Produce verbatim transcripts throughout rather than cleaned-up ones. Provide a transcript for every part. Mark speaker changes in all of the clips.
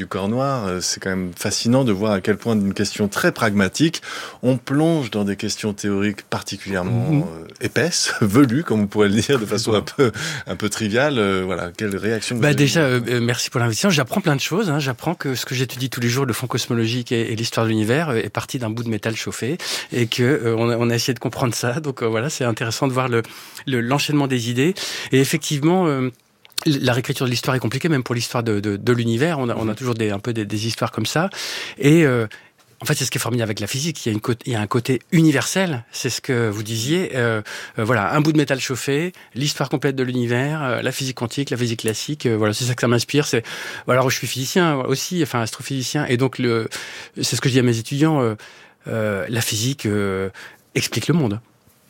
Speaker 1: du corps noir. C'est quand même fascinant de voir à quel point d'une question très pragmatique, on plonge dans des questions théoriques particulièrement mmh. euh, épaisses, velues, comme on pourrait le dire, de façon un peu, un peu triviale. Euh, voilà, quelle réaction vous
Speaker 2: bah
Speaker 1: avez
Speaker 2: Déjà, euh, merci pour l'invitation. J'apprends plein de choses. Hein. J'apprends que ce que j'étudie tous les jours, le fond cosmologique et, et l'histoire de l'univers, est parti d'un bout de métal chauffé et que euh, on, a, on a essayé de comprendre ça. Donc euh, voilà, c'est intéressant de voir le, le, l'enchaînement des idées. Et effectivement... Euh, La réécriture de l'histoire est compliquée, même pour l'histoire de, de, de l'univers. On a, on a toujours des, un peu des, des histoires comme ça. Et euh, en fait, c'est ce qui est formidable avec la physique. Il y a, une côté, il y a un côté universel. C'est ce que vous disiez. Euh, euh, voilà, un bout de métal chauffé, l'histoire complète de l'univers, euh, la physique quantique, la physique classique. Euh, voilà, c'est ça que ça m'inspire. C'est voilà, je suis physicien aussi, enfin astrophysicien, et donc le, c'est ce que je dis à mes étudiants. Euh, euh, la physique euh, explique le monde.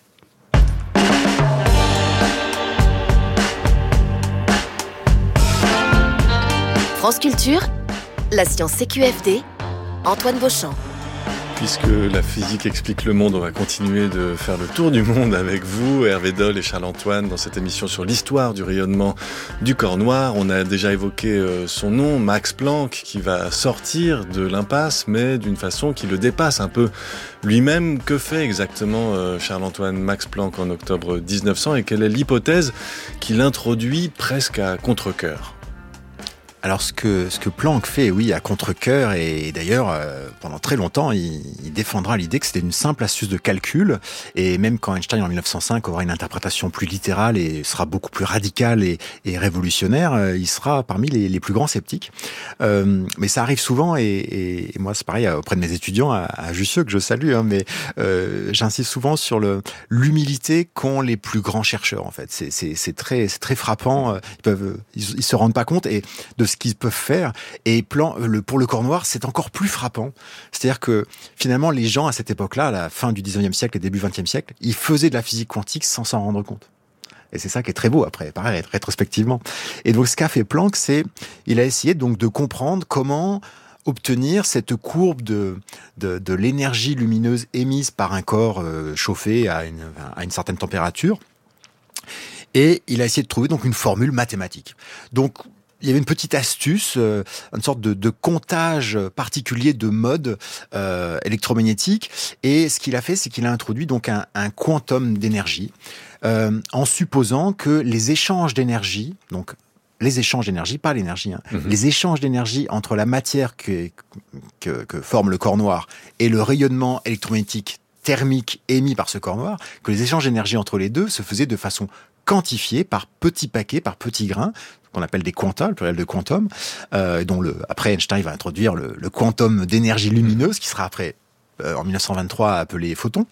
Speaker 3: France Culture, la science C Q F D, Antoine Beauchamp.
Speaker 1: Puisque la physique explique le monde, on va continuer de faire le tour du monde avec vous, Hervé Doll et Charles-Antoine, dans cette émission sur l'histoire du rayonnement du corps noir. On a déjà évoqué son nom, Max Planck, qui va sortir de l'impasse, mais d'une façon qui le dépasse un peu lui-même. Que fait exactement Charles-Antoine Max Planck en octobre dix-neuf cents et quelle est l'hypothèse qu'il introduit presque à contre-cœur ?
Speaker 4: Alors ce que ce que Planck fait, oui, à contre-cœur, et d'ailleurs euh, pendant très longtemps, il, il défendra l'idée que c'était une simple astuce de calcul, et même quand Einstein en mille neuf cent cinq aura une interprétation plus littérale et sera beaucoup plus radicale et, et révolutionnaire, euh, il sera parmi les, les plus grands sceptiques. Euh, mais ça arrive souvent, et, et, et moi c'est pareil auprès de mes étudiants à, à Jussieu que je salue, hein, mais euh, j'insiste souvent sur le l'humilité qu'ont les plus grands chercheurs. En fait, c'est c'est c'est très c'est très frappant. Ils peuvent ils, ils se rendent pas compte et de ce qu'ils peuvent faire. Et plan, le, pour le corps noir, c'est encore plus frappant. C'est-à-dire que finalement, les gens à cette époque-là, à la fin du dix-neuvième siècle et début vingtième siècle, ils faisaient de la physique quantique sans s'en rendre compte. Et c'est ça qui est très beau après, pareil, rétrospectivement. Et donc, ce qu'a fait Planck, c'est, il a essayé donc de comprendre comment obtenir cette courbe de, de, de l'énergie lumineuse émise par un corps euh, chauffé à une, à une certaine température. Et il a essayé de trouver donc une formule mathématique. Donc, il y avait une petite astuce, euh, une sorte de, de comptage particulier de mode euh, électromagnétique. Et ce qu'il a fait, c'est qu'il a introduit donc un, un quantum d'énergie, euh, en supposant que les échanges d'énergie, donc les échanges d'énergie, pas l'énergie, hein, mmh. les échanges d'énergie entre la matière que, que, que forme le corps noir et le rayonnement électromagnétique thermique émis par ce corps noir, que les échanges d'énergie entre les deux se faisaient de façon quantifiée par petits paquets, par petits grains, qu'on appelle des quanta, le pluriel de quantum, euh, dont le, après Einstein va introduire le, le quantum d'énergie lumineuse, qui sera après, euh, en mille neuf cent vingt-trois, appelé photon.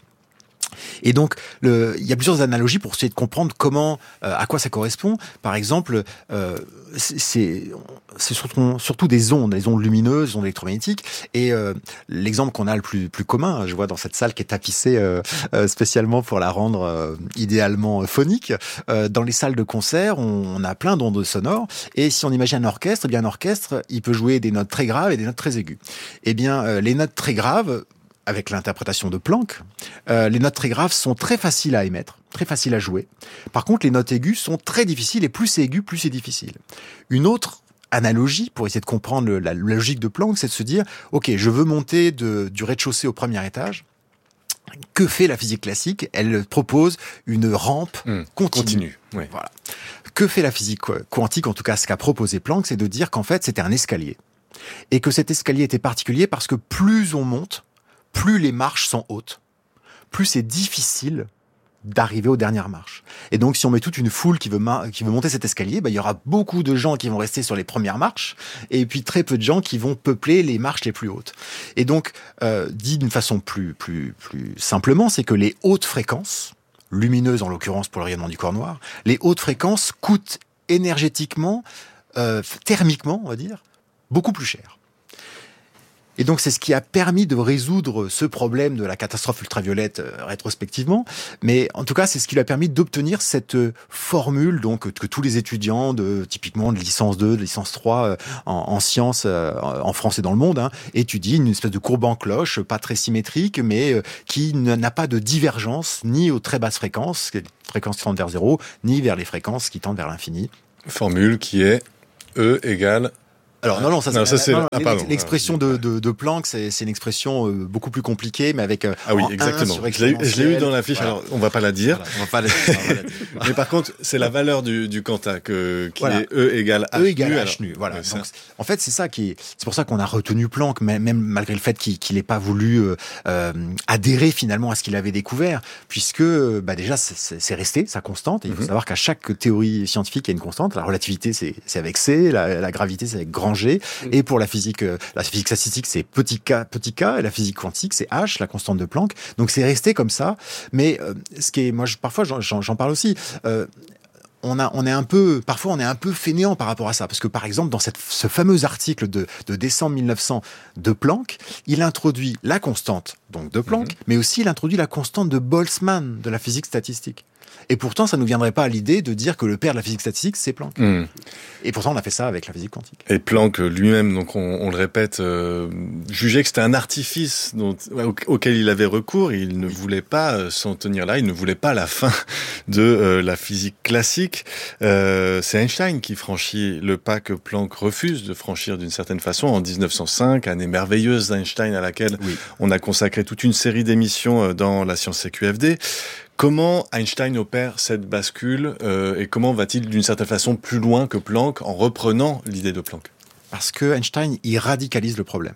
Speaker 4: Et donc, le, il y a plusieurs analogies pour essayer de comprendre comment, euh, à quoi ça correspond. Par exemple, euh, c'est, c'est surtout, surtout des ondes, des ondes lumineuses, des ondes électromagnétiques. Et euh, l'exemple qu'on a le plus, plus commun, je vois dans cette salle qui est tapissée euh, euh, spécialement pour la rendre euh, idéalement phonique. Euh, dans les salles de concert, on, on a plein d'ondes sonores. Et si on imagine un orchestre, eh bien un orchestre, il peut jouer des notes très graves et des notes très aiguës. Eh bien, euh, les notes très graves, avec l'interprétation de Planck, euh, les notes très graves sont très faciles à émettre, très faciles à jouer. Par contre, les notes aiguës sont très difficiles, et plus c'est aigu, plus c'est difficile. Une autre analogie, pour essayer de comprendre le, la, la logique de Planck, c'est de se dire, ok, je veux monter de, du rez-de-chaussée au premier étage. Que fait la physique classique ? Elle propose une rampe mmh, continue. continue oui. Voilà. Que fait la physique quantique ? En tout cas, ce qu'a proposé Planck, c'est de dire qu'en fait, c'était un escalier. Et que cet escalier était particulier parce que plus on monte, plus les marches sont hautes, plus c'est difficile d'arriver aux dernières marches. Et donc, si on met toute une foule qui veut, ma- qui veut monter cet escalier, bah, il y aura beaucoup de gens qui vont rester sur les premières marches, et puis très peu de gens qui vont peupler les marches les plus hautes. Et donc, euh, dit d'une façon plus, plus, plus simplement, c'est que les hautes fréquences, lumineuses en l'occurrence pour le rayonnement du corps noir, les hautes fréquences coûtent énergétiquement, euh, thermiquement, on va dire, beaucoup plus cher. Et donc, c'est ce qui a permis de résoudre ce problème de la catastrophe ultraviolette euh, rétrospectivement. Mais en tout cas, c'est ce qui lui a permis d'obtenir cette euh, formule donc que tous les étudiants de typiquement de licence deux, de licence trois euh, en, en sciences euh, en France et dans le monde hein, étudient, une espèce de courbe en cloche, pas très symétrique, mais euh, qui n'a pas de divergence ni aux très basses fréquences, les fréquences qui tendent vers zéro, ni vers les fréquences qui tendent vers l'infini.
Speaker 1: Formule qui est E égale
Speaker 4: Alors non non ça,
Speaker 1: non, ça c'est
Speaker 4: non,
Speaker 1: ah, pardon,
Speaker 4: l'expression
Speaker 1: alors,
Speaker 4: de, de, de Planck c'est, c'est une expression euh, beaucoup plus compliquée mais avec euh,
Speaker 1: ah oui exactement je l'ai, je l'ai eu dans la fiche voilà. Alors on va pas la dire
Speaker 4: voilà, on va pas la dire, on va la dire.
Speaker 1: Mais par contre c'est la valeur du, du quanta que, qui
Speaker 4: voilà.
Speaker 1: est E égale H
Speaker 4: E
Speaker 1: nu
Speaker 4: égale H nu voilà ouais, donc, en fait c'est ça qui est c'est pour ça qu'on a retenu Planck même, même malgré le fait qu'il qu'il ait pas voulu euh, euh, adhérer finalement à ce qu'il avait découvert puisque bah déjà c'est, c'est, c'est resté sa constante et il faut mm-hmm. savoir qu'à chaque théorie scientifique il y a une constante la relativité c'est, c'est avec C la, la gravité c'est avec grand G mm-hmm. et pour la physique, la physique statistique, c'est petit k, petit k, et la physique quantique, c'est H, la constante de Planck. Donc c'est resté comme ça. Mais euh, ce qui est, moi, je, parfois, j'en, j'en parle aussi. Euh, on a, on est un peu, parfois, on est un peu fainéant par rapport à ça, parce que par exemple, dans cette, ce fameux article de, de décembre mille neuf cents de Planck, il introduit la constante, donc de Planck, mm-hmm. mais aussi il introduit la constante de Boltzmann de la physique statistique. Et pourtant, ça ne nous viendrait pas à l'idée de dire que le père de la physique statistique, c'est Planck. Mmh. Et pourtant, on a fait ça avec la physique quantique.
Speaker 1: Et Planck lui-même, donc on, on le répète, euh, jugeait que c'était un artifice dont, au, auquel il avait recours. Et il ne voulait pas euh, s'en tenir là. Il ne voulait pas la fin de euh, la physique classique. Euh, c'est Einstein qui franchit le pas que Planck refuse de franchir d'une certaine façon en dix-neuf cent cinq, année merveilleuse d'Einstein à laquelle oui. on a consacré toute une série d'émissions dans la science C Q F D. Comment Einstein opère cette bascule euh, et comment va-t-il d'une certaine façon plus loin que Planck en reprenant l'idée de Planck ?
Speaker 4: Parce que Einstein, il radicalise le problème.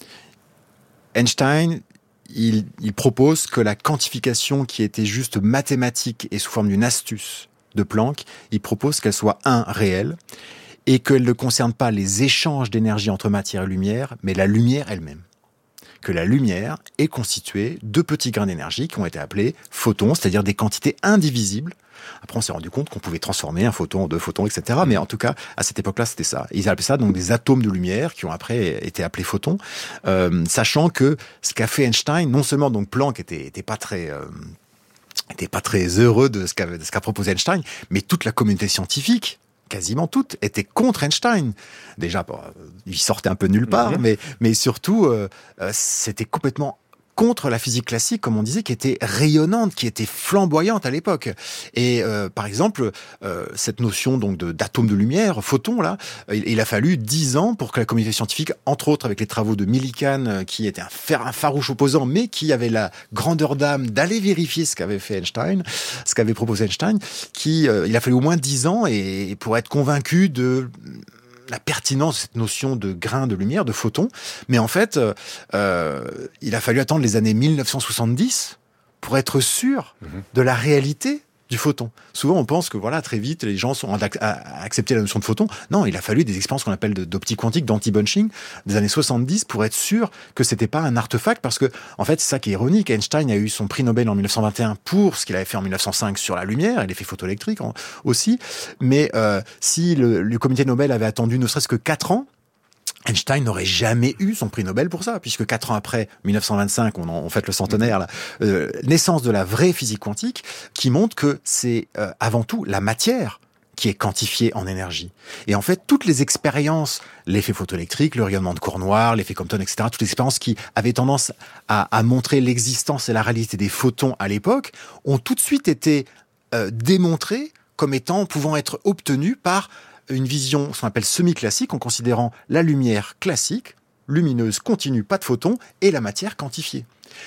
Speaker 4: Einstein, il, il propose que la quantification qui était juste mathématique et sous forme d'une astuce de Planck, il propose qu'elle soit un réelle et qu'elle ne concerne pas les échanges d'énergie entre matière et lumière, mais la lumière elle-même. Que la lumière est constituée de petits grains d'énergie qui ont été appelés photons, c'est-à-dire des quantités indivisibles. Après, on s'est rendu compte qu'on pouvait transformer un photon en deux photons, et cetera. Mais en tout cas, à cette époque-là, c'était ça. Ils appelaient ça donc des atomes de lumière qui ont après été appelés photons, euh, sachant que ce qu'a fait Einstein, non seulement donc Planck était, était pas très euh, était pas très heureux de ce qu'a, de ce qu'a proposé Einstein, mais toute la communauté scientifique, quasiment toutes, étaient contre Einstein. Déjà, bon, il sortait un peu nulle part, mmh. mais, mais surtout, euh, c'était complètement contre la physique classique, comme on disait, qui était rayonnante, qui était flamboyante à l'époque. Et euh, par exemple, euh, cette notion donc de, d'atome de lumière, photon, là, il, il a fallu dix ans pour que la communauté scientifique, entre autres avec les travaux de Millikan, qui était un, fer, un farouche opposant, mais qui avait la grandeur d'âme d'aller vérifier ce qu'avait fait Einstein, ce qu'avait proposé Einstein, qui, euh, il a fallu au moins dix ans et, et pour être convaincu de la pertinence de cette notion de grain de lumière, de photon. Mais en fait, euh, il a fallu attendre les années mille neuf cent soixante-dix pour être sûr mmh. de la réalité du photon. Souvent, on pense que voilà, très vite, les gens sont à accepter la notion de photon. Non, il a fallu des expériences qu'on appelle d'optique quantique, d'anti-bunching, des années soixante-dix, pour être sûr que c'était pas un artefact, parce que, en fait, c'est ça qui est ironique. Einstein a eu son prix Nobel en mille neuf cent vingt et un pour ce qu'il avait fait en mille neuf cent cinq sur la lumière et l'effet photoélectrique aussi. Mais euh, si le, le comité Nobel avait attendu ne serait-ce que quatre ans, Einstein n'aurait jamais eu son prix Nobel pour ça, puisque quatre ans après, mille neuf cent vingt-cinq, on, en, on fête le centenaire, la euh, naissance de la vraie physique quantique, qui montre que c'est euh, avant tout la matière qui est quantifiée en énergie. Et en fait, toutes les expériences, l'effet photoélectrique, le rayonnement de cours noirs, l'effet Compton, et cetera, toutes les expériences qui avaient tendance à, à montrer l'existence et la réalité des photons à l'époque, ont tout de suite été euh, démontrées comme étant, pouvant être obtenues par une vision, ce qu'on appelle semi-classique, en considérant la lumière classique, lumineuse, continue, pas de photons, et la matière quantifiée.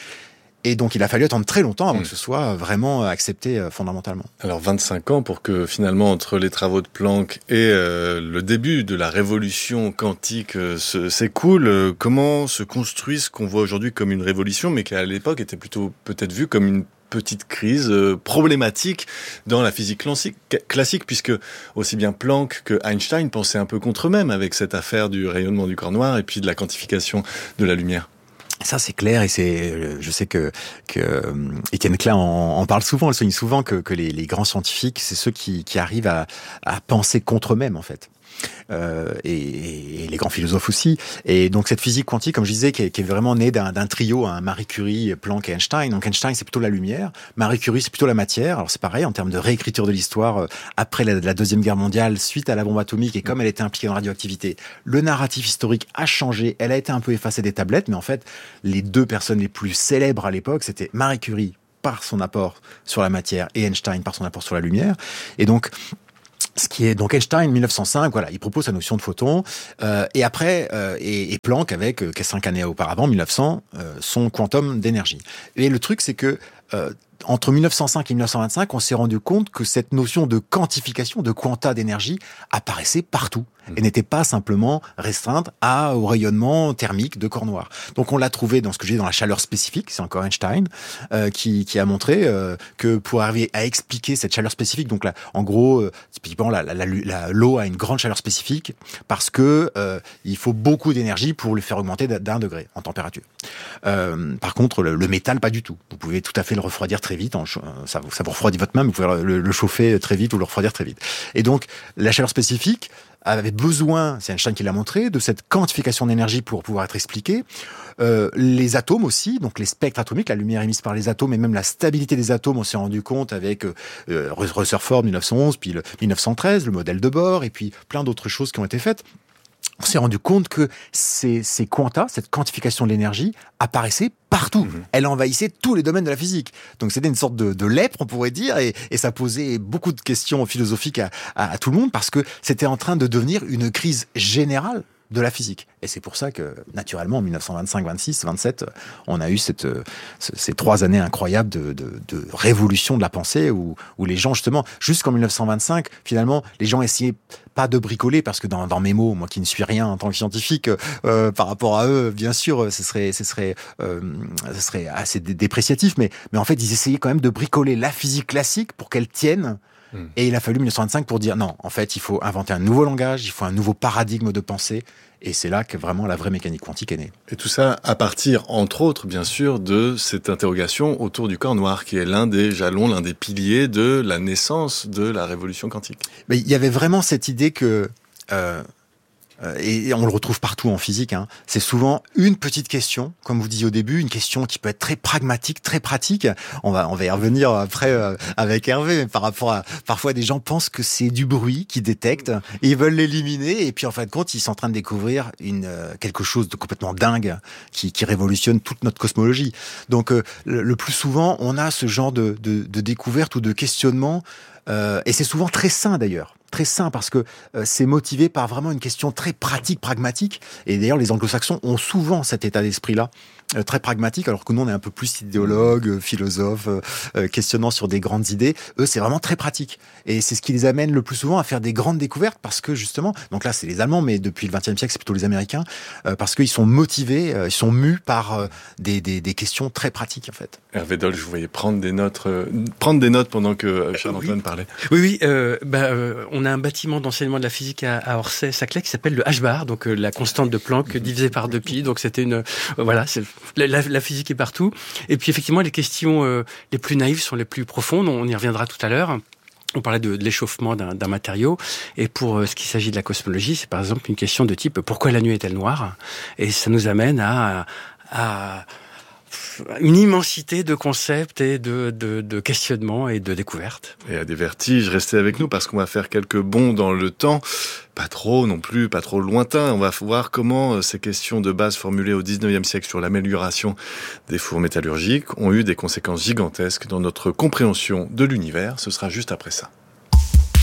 Speaker 4: Et donc, il a fallu attendre très longtemps avant mmh. que ce soit vraiment accepté fondamentalement.
Speaker 1: Alors, vingt-cinq ans pour que, finalement, entre les travaux de Planck et euh, le début de la révolution quantique euh, se, s'écoule, euh, comment se construit ce qu'on voit aujourd'hui comme une révolution, mais qui, à l'époque, était plutôt peut-être vu comme une petite crise euh, problématique dans la physique classique, classique, puisque aussi bien Planck que Einstein pensaient un peu contre eux-mêmes avec cette affaire du rayonnement du corps noir et puis de la quantification de la lumière.
Speaker 4: Ça, c'est clair, et c'est, je sais que, que Étienne Klein en, en parle souvent, elle souligne souvent que, que les, les grands scientifiques, c'est ceux qui, qui arrivent à, à penser contre eux-mêmes, en fait. Euh, et, et les grands philosophes aussi. Et donc cette physique quantique, comme je disais, qui est, qui est vraiment née d'un, d'un trio, hein, Marie Curie, Planck et Einstein. Donc Einstein, c'est plutôt la lumière. Marie Curie, c'est plutôt la matière. Alors c'est pareil, en termes de réécriture de l'histoire, euh, après la, la Deuxième Guerre mondiale, suite à la bombe atomique, et comme elle était impliquée en radioactivité, le narratif historique a changé. Elle a été un peu effacée des tablettes, mais en fait, les deux personnes les plus célèbres à l'époque, c'était Marie Curie par son apport sur la matière et Einstein par son apport sur la lumière. Et donc, Ce qui est donc Einstein, mille neuf cent cinq, voilà, il propose sa notion de photon, euh, et après, euh, et, et Planck avec euh, cinq années auparavant, mille neuf cents, euh, son quantum d'énergie. Et le truc, c'est que euh, entre mille neuf cent cinq et mille neuf cent vingt-cinq, on s'est rendu compte que cette notion de quantification, de quanta d'énergie, apparaissait partout et n'était pas simplement restreinte à, au rayonnement thermique de corps noir. Donc on l'a trouvé dans ce que j'ai dit dans la chaleur spécifique, c'est encore Einstein, euh, qui, qui a montré euh, que pour arriver à expliquer cette chaleur spécifique, donc là, en gros, euh, typiquement, la, la, la, la, l'eau a une grande chaleur spécifique parce que euh, il faut beaucoup d'énergie pour le faire augmenter d'un degré en température. Euh, par contre, le, le métal, pas du tout. Vous pouvez tout à fait le refroidir très vite, en, ça, ça vous refroidit votre main, vous pouvez le, le chauffer très vite ou le refroidir très vite. Et donc, la chaleur spécifique avait besoin, c'est Einstein qui l'a montré, de cette quantification d'énergie pour pouvoir être expliquée. Euh, les atomes aussi, donc les spectres atomiques, la lumière émise par les atomes et même la stabilité des atomes, on s'est rendu compte avec euh, Rutherford mille neuf cent onze, puis le mille neuf cent treize, le modèle de Bohr, et puis plein d'autres choses qui ont été faites. On s'est rendu compte que ces, ces quantas, cette quantification de l'énergie, apparaissait partout. Mmh. Elle envahissait tous les domaines de la physique. Donc c'était une sorte de, de lèpre, on pourrait dire, et, et ça posait beaucoup de questions philosophiques à, à, à tout le monde, parce que c'était en train de devenir une crise générale de la physique. Et c'est pour ça que, naturellement, en mille neuf cent vingt-cinq, vingt-six, vingt-sept, on a eu cette, ces trois années incroyables de, de, de révolution de la pensée où, où les gens, justement, jusqu'en mille neuf cent vingt-cinq, finalement, les gens essayaient pas de bricoler, parce que dans, dans mes mots, moi qui ne suis rien en tant que scientifique, euh, par rapport à eux, bien sûr, ce serait, ce serait, euh, ce serait assez dépréciatif, mais, mais en fait, ils essayaient quand même de bricoler la physique classique pour qu'elle tienne. Et il a fallu mille neuf cent vingt-cinq pour dire non, en fait, il faut inventer un nouveau langage, il faut un nouveau paradigme de pensée. Et c'est là que vraiment la vraie mécanique quantique est née.
Speaker 1: Et tout ça à partir, entre autres, bien sûr, de cette interrogation autour du corps noir, qui est l'un des jalons, l'un des piliers de la naissance de la révolution quantique.
Speaker 4: Mais il y avait vraiment cette idée que... Euh, et on le retrouve partout en physique, hein. C'est souvent une petite question, comme vous disiez au début, une question qui peut être très pragmatique, très pratique. On va, on va y revenir après euh, avec Hervé, mais par rapport à, parfois des gens pensent que c'est du bruit qu'ils détectent, et ils veulent l'éliminer, et puis en fin de compte, ils sont en train de découvrir une, euh, quelque chose de complètement dingue qui, qui révolutionne toute notre cosmologie. Donc, euh, le, le plus souvent, on a ce genre de, de, de découverte ou de questionnement, euh, et c'est souvent très sain d'ailleurs. Très sain parce que euh, c'est motivé par vraiment une question très pratique, pragmatique. Et d'ailleurs, les anglo-saxons ont souvent cet état d'esprit-là, euh, très pragmatique, alors que nous, on est un peu plus idéologue, euh, philosophe, euh, questionnant sur des grandes idées. Eux, c'est vraiment très pratique. Et c'est ce qui les amène le plus souvent à faire des grandes découvertes parce que, justement, donc là, c'est les Allemands, mais depuis le vingtième siècle, c'est plutôt les Américains, euh, parce qu'ils sont motivés, euh, ils sont mus par euh, des, des, des questions très pratiques, en fait.
Speaker 1: Hervé Doll, je vous voyais prendre des notes, euh, prendre des notes pendant que euh, Charles-Antoine
Speaker 2: oui.
Speaker 1: parlait.
Speaker 2: Oui, oui, euh, bah, euh, on a un bâtiment d'enseignement de la physique à, à Orsay-Saclay qui s'appelle le H-bar, donc euh, la constante de Planck divisée par deux pi. Donc c'était une, euh, voilà, c'est, la, la physique est partout. Et puis effectivement, les questions euh, les plus naïves sont les plus profondes. On y reviendra tout à l'heure. On parlait de, de l'échauffement d'un, d'un matériau. Et pour euh, ce qui s'agit de la cosmologie, c'est par exemple une question de type pourquoi la nuit est-elle noire ? Et ça nous amène à, à une immensité de concepts et de, de, de questionnements et de découvertes.
Speaker 1: Et à des vertiges, restez avec nous parce qu'on va faire quelques bonds dans le temps. Pas trop non plus, pas trop lointain. On va voir comment ces questions de base formulées au dix-neuvième siècle sur l'amélioration des fours métallurgiques ont eu des conséquences gigantesques dans notre compréhension de l'univers. Ce sera juste après ça.